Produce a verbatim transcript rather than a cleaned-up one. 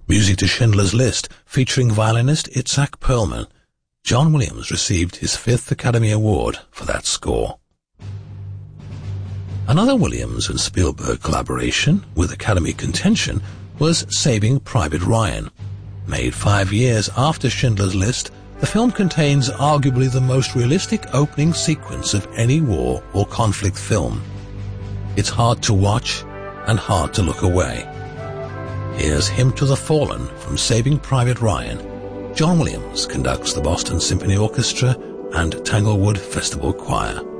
Music to Schindler's List, featuring violinist Itzhak Perlman. John Williams received his fifth Academy Award for that score. Another Williams and Spielberg collaboration with Academy contention was Saving Private Ryan. Made five years after Schindler's List, the film contains arguably the most realistic opening sequence of any war or conflict film. It's hard to watch and hard to look away. Here's Hymn to the Fallen from Saving Private Ryan. John Williams conducts the Boston Symphony Orchestra and Tanglewood Festival Choir.